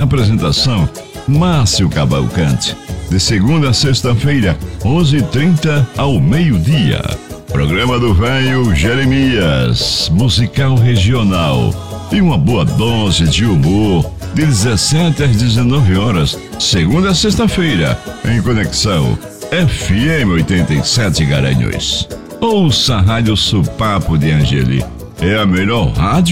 Apresentação: Márcio Cavalcante. De segunda a sexta-feira, 11h30 ao meio-dia. Programa do Velho Jeremias, musical regional e uma boa dose de humor, de 17 às 19 horas, segunda a sexta-feira, em Conexão FM 87 Garanhuns. Ouça a Rádio Supapo de Angeli. É a melhor rádio